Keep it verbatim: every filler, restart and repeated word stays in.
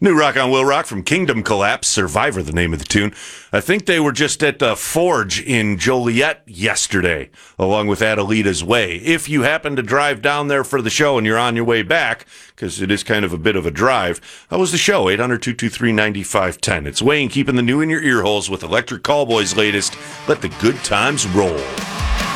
New Rock on Will Rock from Kingdom Collapse, Survivor, the name of the tune. I think they were just at the Forge in Joliet yesterday, along with Adelita's Way. If you happen to drive down there for the show and you're on your way back, because it is kind of a bit of a drive, how was the show? eight hundred, two two three, nine five one zero. It's Wayne keeping the new in your ear holes with Electric Callboy's latest, Let the Good Times Roll.